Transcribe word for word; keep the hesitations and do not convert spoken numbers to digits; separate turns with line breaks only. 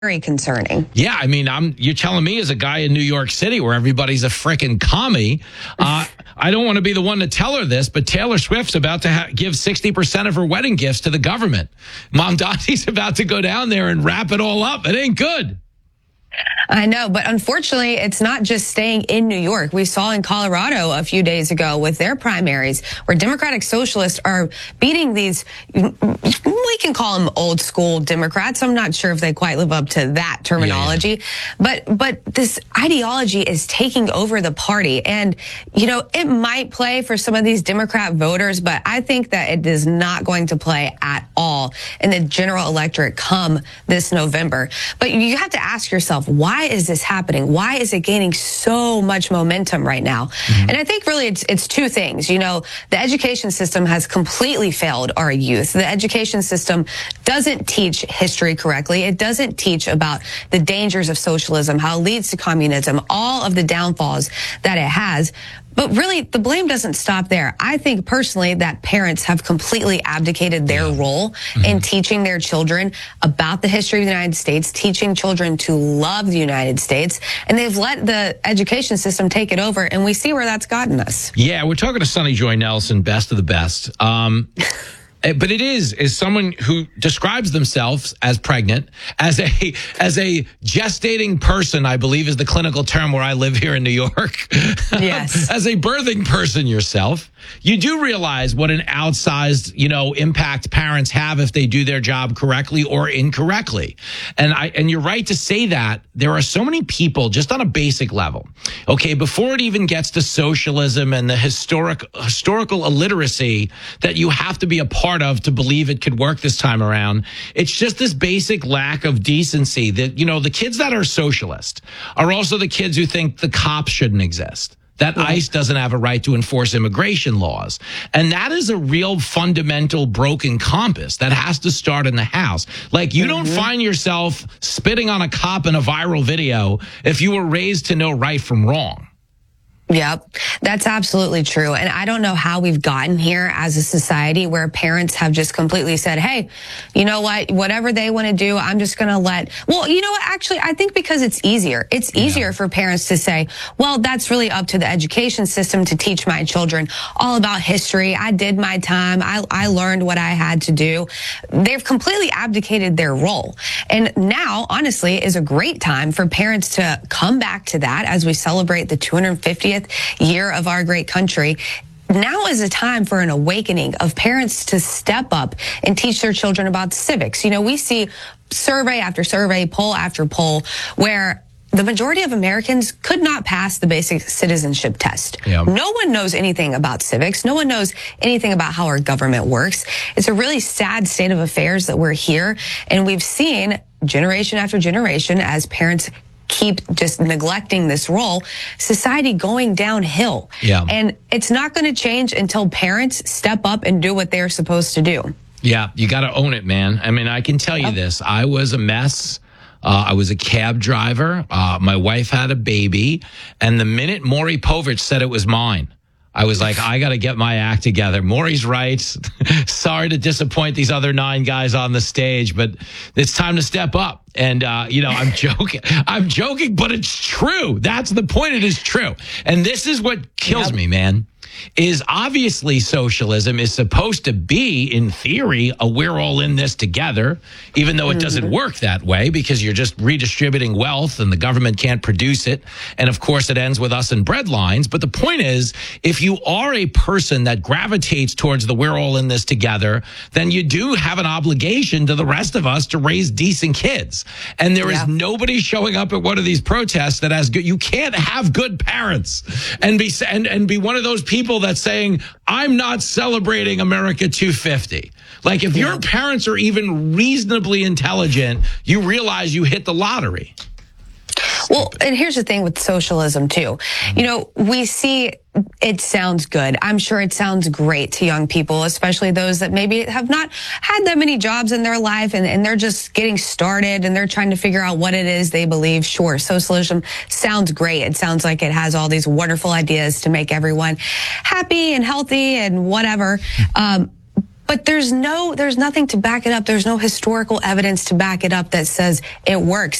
very concerning.
Yeah, I mean, I'm you're telling me as a guy in New York City where everybody's a frickin' commie, uh, I don't want to be the one to tell her this, but Taylor Swift's about to ha- give sixty percent of her wedding gifts to the government. Mamdani's about to go down there and wrap it all up. It ain't good.
I know, but unfortunately, it's not just staying in New York. We saw in Colorado a few days ago with their primaries where Democratic Socialists are beating these, we can call them old school Democrats. I'm not sure if they quite live up to that terminology, yeah, yeah. but but this ideology is taking over the party. And, you know, it might play for some of these Democrat voters, but I think that it is not going to play at all in the general electorate come this November. But you have to ask yourself, why is this happening? Why is it gaining so much momentum right now? Mm-hmm. And I think really it's, it's two things. You know, the education system has completely failed our youth. The education system doesn't teach history correctly. It doesn't teach about the dangers of socialism, how it leads to communism, all of the downfalls that it has. But really, the blame doesn't stop there. I think personally that parents have completely abdicated their yeah. role mm-hmm. in teaching their children about the history of the United States, teaching children to love the United States, and they've let the education system take it over, and we see where that's gotten us.
Yeah, we're talking to Sunny Joy Nelson, best of the best. Um But it is, is someone who describes themselves as pregnant, as a as a gestating person, I believe is the clinical term where I live here in New York.
Yes.
As a birthing person yourself, you do realize what an outsized, you know, impact parents have if they do their job correctly or incorrectly. And I and you're right to say that. There are so many people just on a basic level. Okay, before it even gets to socialism and the historic historical illiteracy that you have to be a part of to believe it could work this time around. It's just this basic lack of decency that, you know, the kids that are socialist are also the kids who think the cops shouldn't exist, that yeah. ICE doesn't have a right to enforce immigration laws. And that is a real fundamental broken compass that has to start in the house. Like, you mm-hmm. don't find yourself spitting on a cop in a viral video if you were raised to know right from wrong.
Yep, that's absolutely true. And I don't know how we've gotten here as a society where parents have just completely said, hey, you know what, whatever they want to do, I'm just going to let, well, you know what, actually, I think because it's easier. It's easier yeah. for parents to say, well, that's really up to the education system to teach my children all about history. I did my time. I, I learned what I had to do. They've completely abdicated their role. And now, honestly, is a great time for parents to come back to that as we celebrate the two hundred fiftieth year of our great country. Now is a time for an awakening of parents to step up and teach their children about civics. You know, we see survey after survey, poll after poll, where the majority of Americans could not pass the basic citizenship test. Yeah. No one knows anything about civics. No one knows anything about how our government works. It's a really sad state of affairs that we're here. And we've seen generation after generation as parents keep just neglecting this role, society going downhill. Yeah. And it's not going to change until parents step up and do what they're supposed to do.
Yeah, you got to own it, man. I mean, I can tell you this. I was a mess. Uh, I was a cab driver. Uh, my wife had a baby. And the minute Maury Povich said it was mine, I was like, I got to get my act together. Maury's right. Sorry to disappoint these other nine guys on the stage, but it's time to step up. And, uh, you know, I'm joking. I'm joking, but it's true. That's the point. It is true. And this is what kills yep. me, man, is obviously socialism is supposed to be, in theory, a we're all in this together, even though it doesn't work that way because you're just redistributing wealth and the government can't produce it. And of course, it ends with us and bread lines. But the point is, if you are a person that gravitates towards the we're all in this together, then you do have an obligation to the rest of us to raise decent kids. And there yeah. is nobody showing up at one of these protests that has good. You can't have good parents and be and, and be one of those people that's saying, I'm not celebrating America two fifty. Like, if yeah. your parents are even reasonably intelligent, you realize you hit the lottery.
Well, and here's the thing with socialism, too. You know, we see it sounds good. I'm sure it sounds great to young people, especially those that maybe have not had that many jobs in their life and, and they're just getting started and they're trying to figure out what it is they believe. Sure, socialism sounds great. It sounds like it has all these wonderful ideas to make everyone happy and healthy and whatever. Um, But there's no, there's nothing to back it up. There's no historical evidence to back it up that says it works.